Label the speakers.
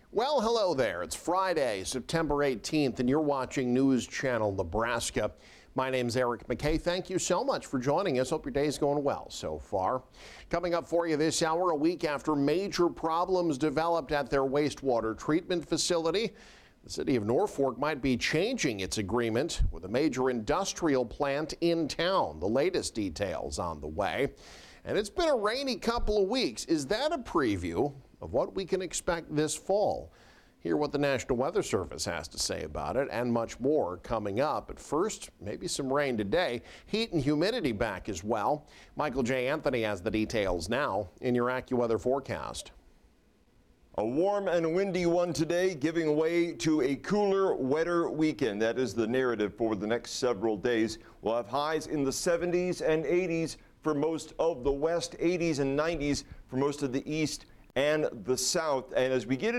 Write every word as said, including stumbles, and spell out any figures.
Speaker 1: Well, hello there. It's Friday, September eighteenth, and you're watching News Channel Nebraska. My name's Eric McKay. Thank you so much for joining us. Hope your day's going well so far. Coming up for you this hour, a week after major problems developed at their wastewater treatment facility, the city of Norfolk might be changing its agreement with a major industrial plant in town. The latest details on the way. And it's been a rainy couple of weeks. Is that a preview of what we can expect this fall? Hear what the National Weather Service has to say about it and much more coming up. But first, maybe some rain today. Heat and humidity back as well. Michael J. Anthony has the details now in your AccuWeather forecast.
Speaker 2: A warm and windy one today, giving way to a cooler, wetter weekend. That is the narrative for the next several days. We'll have highs in the seventies and eighties for most of the west, eighties and nineties for most of the east and the south. And as we get into